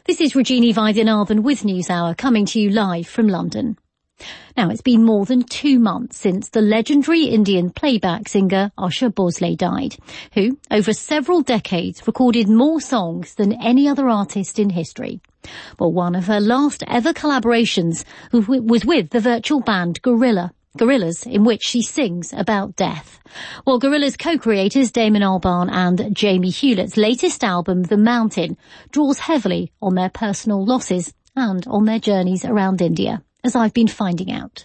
This is Regina Vaidyanathan with NewsHour, coming to you live from London. Now, it's been more than 2 months since the legendary Indian playback singer Asha Bhosle died, who, over several decades, recorded more songs than any other artist in history. Well, one of her last ever collaborations was with the virtual band Gorillaz, in which she sings about death. Well, Gorillaz co-creators Damon Albarn and Jamie Hewlett's latest album, The Mountain, draws heavily on their personal losses and on their journeys around India, as I've been finding out.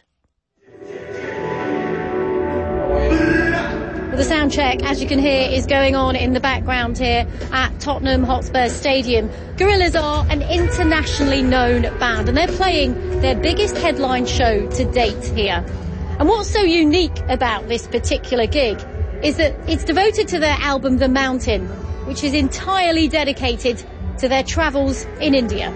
Well, the sound check, as you can hear, is going on in the background here at Tottenham Hotspur Stadium. Gorillaz are an internationally known band, and they're playing their biggest headline show to date here. And what's so unique about this particular gig is that it's devoted to their album The Mountain, which is entirely dedicated to their travels in India.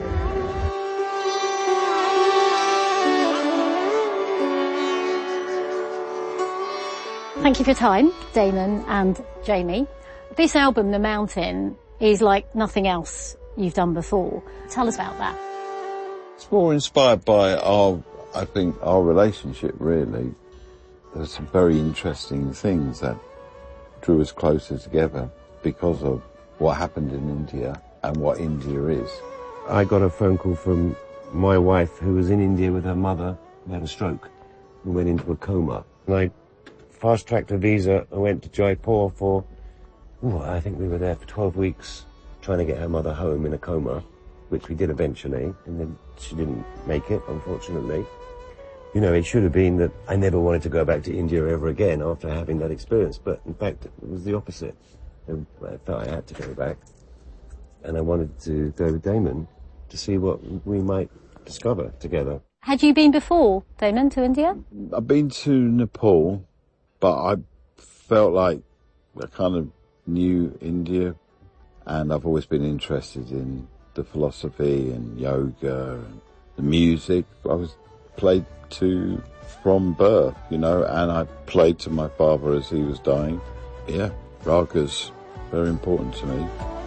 Thank you for your time, Damon and Jamie. This album, The Mountain, is like nothing else you've done before. Tell us about that. It's more inspired by our relationship, really. There's some very interesting things that drew us closer together because of what happened in India and what India is. I got a phone call from my wife, who was in India with her mother, who had a stroke and went into a coma. And I fast-tracked a visa and went to Jaipur for, I think we were there for 12 weeks trying to get her mother home in a coma, which we did eventually, and then she didn't make it, unfortunately. You know, it should have been that I never wanted to go back to India ever again after having that experience, but in fact it was the opposite. I felt I had to go back, and I wanted to go with Damon to see what we might discover together. Had you been before, Damon, to India? I've been to Nepal, but I felt like I kind of knew India, and I've always been interested in the philosophy and yoga and the music. I was played to from birth, and I played to my father as he was dying. Yeah, raga's very important to me.